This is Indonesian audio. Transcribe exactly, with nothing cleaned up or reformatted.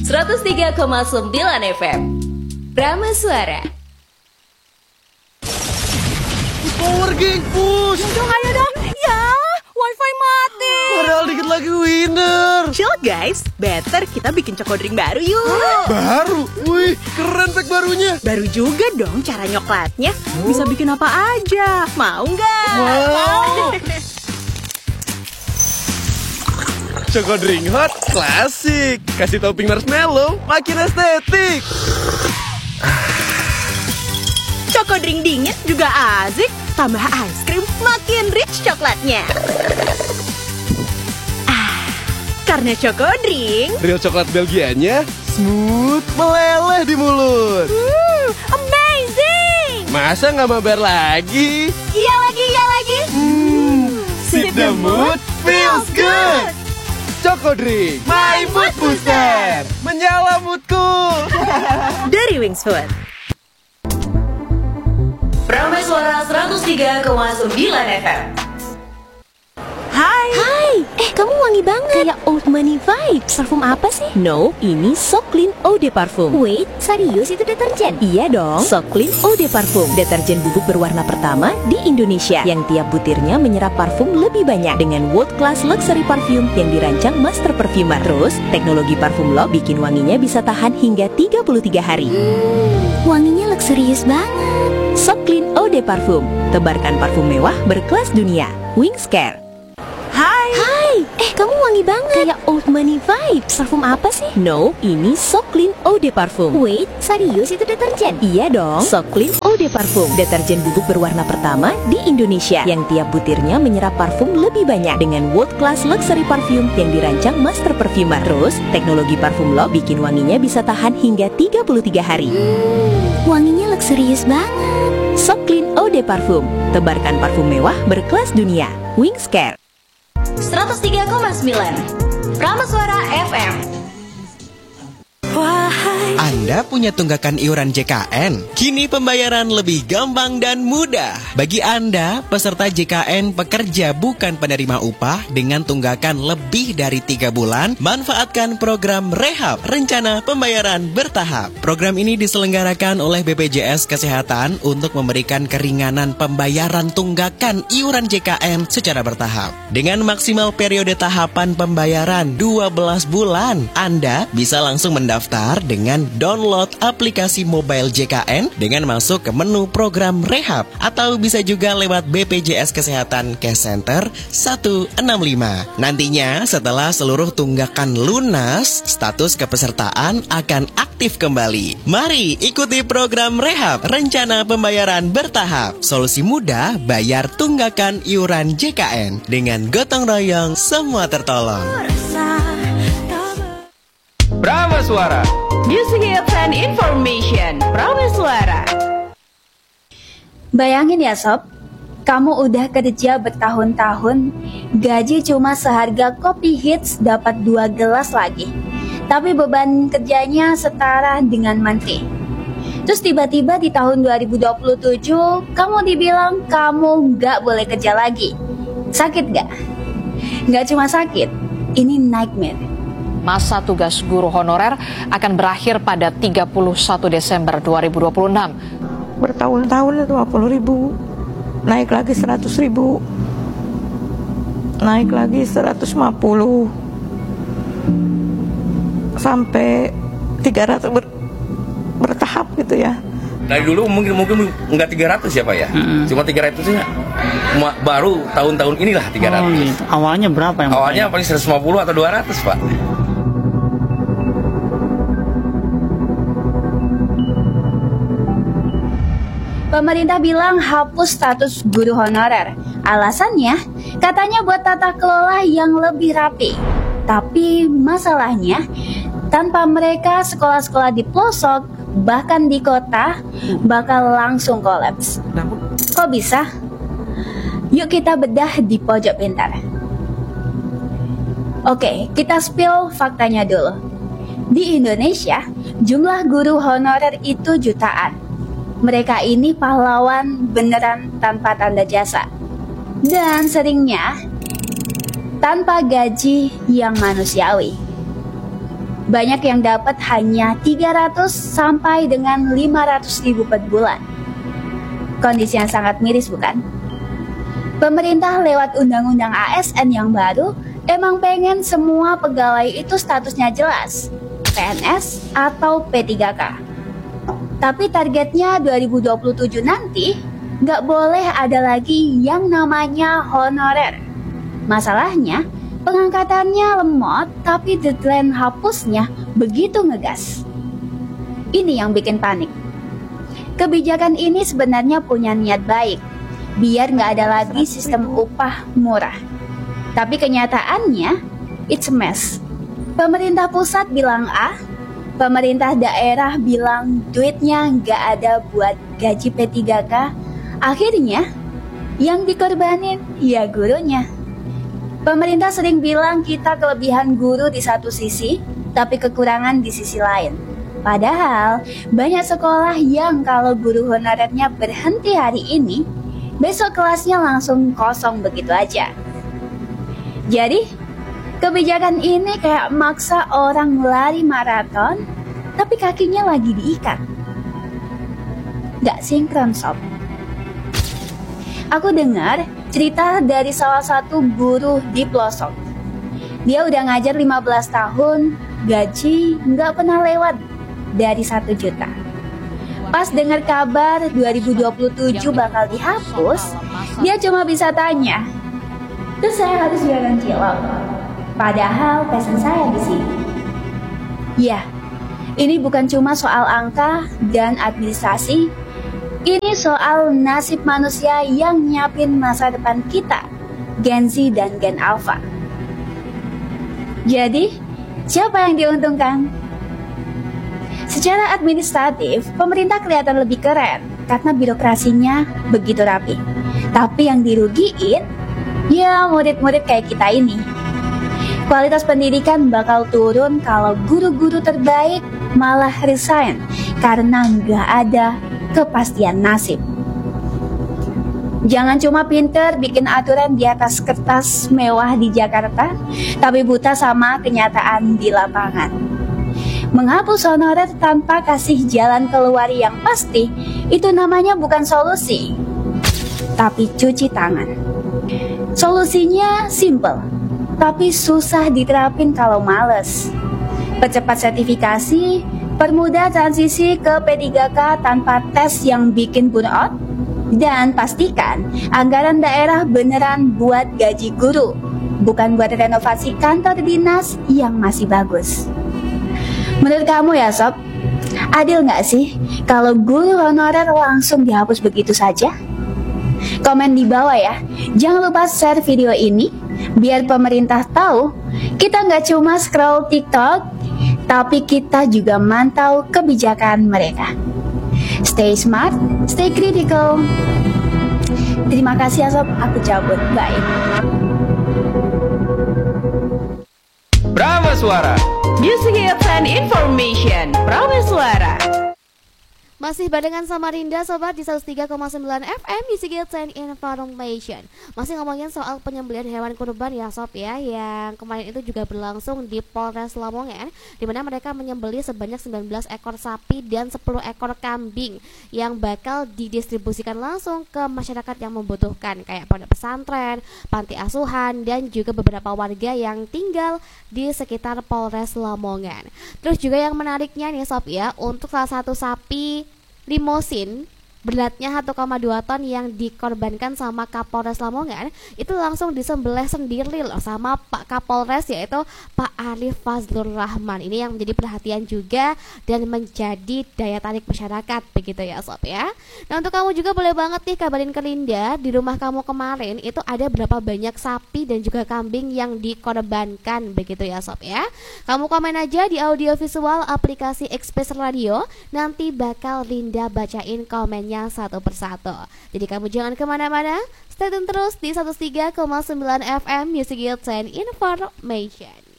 seratus tiga koma sembilan F M Prama Suara. Power Gang, push! Dong, ayo dong. Ya, wifi mati. Padahal dikit lagi winner. Chill guys, better kita bikin Chokodrink baru yuk. Baru? Wih, keren pack barunya. Baru juga dong cara nyoklatnya. Bisa bikin apa aja. Mau nggak? Mau. Chokodrink hot, klasik. Kasih topping marshmallow, makin estetik. Chokodrink dingin juga asik. Tambah ice cream, makin rich coklatnya. Ah, karena Chokodrink Real coklat Belgianya, smooth, meleleh di mulut. hmm, amazing. Masa nggak mabar lagi? Iya lagi, iya lagi. Hmm, sip the mood, feels good. Chokodrink, my mood booster. Menyala moodku. Dari Wings Food. Prama Suara seratus tiga koma sembilan F M. Hai. Hai, eh kamu wangi banget. Kayak old money vibes. Parfum apa sih? No, ini So Clean Eau de Parfum. Wait, serius itu deterjen? Iya dong, So Clean Eau de Parfum. Deterjen bubuk berwarna pertama di Indonesia yang tiap butirnya menyerap parfum lebih banyak dengan world class luxury parfum yang dirancang master perfumer. Terus, teknologi parfum lock bikin wanginya bisa tahan hingga tiga puluh tiga hari. Hmm, wanginya luxurious banget. So Clean Eau de Parfum. Tebarkan parfum mewah berkelas dunia. Wings Care. Hai. Hai, eh kamu wangi banget. Kayak old money vibes. Parfum apa sih? No, ini So Clean Eau de Parfum. Wait, serius itu deterjen? Iya dong, So Clean Eau de Parfum. Deterjen bubuk berwarna pertama di Indonesia yang tiap butirnya menyerap parfum lebih banyak dengan world class luxury parfum yang dirancang master perfumer. Terus, teknologi parfum lock bikin wanginya bisa tahan hingga tiga puluh tiga hari. Hmm, wanginya luxurious banget. So Clean Eau de Parfum. Tebarkan parfum mewah berkelas dunia. Wings Care. seratus tiga koma sembilan Prama Suara F M. Anda punya tunggakan iuran J K N? Kini pembayaran lebih gampang dan mudah. Bagi Anda, peserta J K N pekerja bukan penerima upah dengan tunggakan lebih dari tiga bulan, manfaatkan program Rehab, Rencana Pembayaran Bertahap. Program ini diselenggarakan oleh B P J S Kesehatan untuk memberikan keringanan pembayaran tunggakan iuran J K N secara bertahap. Dengan maksimal periode tahapan pembayaran dua belas bulan, Anda bisa langsung mendaftar dengan download aplikasi mobile J K N dengan masuk ke menu program Rehab atau bisa juga lewat B P J S Kesehatan Cash Center satu enam lima. Nantinya setelah seluruh tunggakan lunas, status kepesertaan akan aktif kembali. Mari ikuti program Rehab, Rencana Pembayaran Bertahap. Solusi mudah bayar tunggakan iuran J K N. Dengan gotong royong semua tertolong. Prama Suara. Music Hits and Information Prama Suara. Bayangin ya sob, kamu udah kerja bertahun-tahun, gaji cuma seharga kopi hits dapat dua gelas lagi. Tapi beban kerjanya setara dengan menteri. Terus tiba-tiba di tahun dua ribu dua puluh tujuh, kamu dibilang kamu gak boleh kerja lagi. Sakit gak? Gak cuma sakit, ini nightmare. Masa tugas guru honorer akan berakhir pada tiga puluh satu Desember dua ribu dua puluh enam. Bertahun-tahun dua puluh ribu, naik lagi seratus ribu, naik lagi seratus lima puluh, sampai tiga ratus ber, bertahap gitu ya. Dari dulu mungkin mungkin nggak tiga ratus ya Pak ya, mm-hmm. Cuma tiga ratusnya baru tahun-tahun inilah tiga ratus. Oh, gitu. Awalnya berapa yang Awalnya paling seratus lima puluh atau dua ratus Pak. Pemerintah bilang hapus status guru honorer. Alasannya, katanya buat tata kelola yang lebih rapi. Tapi masalahnya, tanpa mereka sekolah-sekolah di pelosok, bahkan di kota, bakal langsung kolaps. Kok bisa? Yuk kita bedah di pojok pintar. Oke, kita spill faktanya dulu. Di Indonesia, jumlah guru honorer itu jutaan. Mereka ini pahlawan beneran tanpa tanda jasa. Dan seringnya tanpa gaji yang manusiawi. Banyak yang dapat hanya tiga ratus sampai dengan lima ratus ribu per bulan. Kondisi yang sangat miris, bukan? Pemerintah lewat Undang-Undang A S N yang baru emang pengen semua pegawai itu statusnya jelas, P N S atau P tiga K. Tapi targetnya dua ribu dua puluh tujuh nanti nggak boleh ada lagi yang namanya honorer. Masalahnya, pengangkatannya lemot, tapi deadline hapusnya begitu ngegas. Ini yang bikin panik. Kebijakan ini sebenarnya punya niat baik, biar nggak ada lagi sistem upah murah. Tapi kenyataannya, it's a mess. Pemerintah pusat bilang A, pemerintah daerah bilang duitnya nggak ada buat gaji P tiga K. Akhirnya, yang dikorbanin ya gurunya. Pemerintah sering bilang kita kelebihan guru di satu sisi, tapi kekurangan di sisi lain. Padahal, banyak sekolah yang kalau guru honorernya berhenti hari ini, besok kelasnya langsung kosong begitu aja. Jadi, kebijakan ini kayak maksa orang lari maraton, tapi kakinya lagi diikat. Gak sinkron, sob. Aku dengar cerita dari salah satu guru di pelosok. Dia udah ngajar lima belas tahun, gaji nggak pernah lewat dari satu juta. Pas dengar kabar dua ribu dua puluh tujuh bakal dihapus, dia cuma bisa tanya, terus saya harus jualan cilok. Padahal passion saya di sini. Ya, ini bukan cuma soal angka dan administrasi. Ini soal nasib manusia yang nyiapin masa depan kita, Gen Z dan Gen Alpha. Jadi, siapa yang diuntungkan? Secara administratif, pemerintah kelihatan lebih keren karena birokrasinya begitu rapi. Tapi yang dirugiin, ya murid-murid kayak kita ini. Kualitas pendidikan bakal turun kalau guru-guru terbaik malah resign karena nggak ada kepastian nasib. Jangan cuma pinter bikin aturan di atas kertas mewah di Jakarta, tapi buta sama kenyataan di lapangan. Menghapus honorer tanpa kasih jalan keluar yang pasti, itu namanya bukan solusi, tapi cuci tangan. Solusinya simple, tapi susah diterapin kalau males. Percepat sertifikasi, permudah transisi ke P tiga K tanpa tes yang bikin burnout, dan pastikan anggaran daerah beneran buat gaji guru, bukan buat renovasi kantor dinas yang masih bagus. Menurut kamu ya sob, adil nggak sih kalau guru honorer langsung dihapus begitu saja? Komen di bawah ya. Jangan lupa share video ini biar pemerintah tahu kita nggak cuma scroll TikTok, tapi kita juga mantau kebijakan mereka. Stay smart, stay critical. Terima kasih ya sob, aku cabut. Bye. Prameswara, Music Hits and Information. Prameswara. Masih barengan sama Rinda Sobat di seratus tiga koma sembilan F M Music Hits and Information. Masih ngomongin soal penyembelihan hewan kurban ya Sob ya, yang kemarin itu juga berlangsung di Polres Lamongan, di mana mereka menyembelih sebanyak sembilan belas ekor sapi dan sepuluh ekor kambing yang bakal didistribusikan langsung ke masyarakat yang membutuhkan, kayak pondok pesantren, panti asuhan, dan juga beberapa warga yang tinggal di sekitar Polres Lamongan. Terus juga yang menariknya nih Sob ya, untuk salah satu sapi limosin beratnya satu koma dua ton yang dikorbankan sama Kapolres Lamongan itu langsung disembelih sendiri loh sama Pak Kapolres, yaitu Pak Arif Fazlur Rahman. Ini yang menjadi perhatian juga dan menjadi daya tarik masyarakat begitu ya Sob ya. Nah untuk kamu juga boleh banget nih kabarin ke Linda, di rumah kamu kemarin itu ada berapa banyak sapi dan juga kambing yang dikorbankan begitu ya Sob ya. Kamu komen aja di audio visual aplikasi Express Radio, nanti bakal Linda bacain komen satu persatu. Jadi kamu jangan kemana-mana, stay tune terus di seratus tiga koma sembilan F M Music Hits and Information.